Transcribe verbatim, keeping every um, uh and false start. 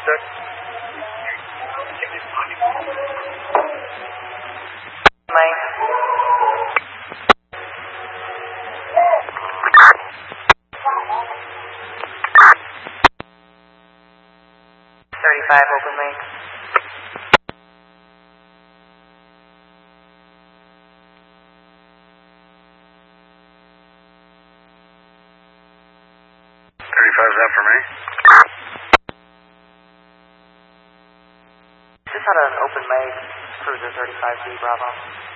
Understood. Lane. thirty-five, open lane. thirty-five's out for me. Just had an open lane, cruiser thirty-five B, Bravo.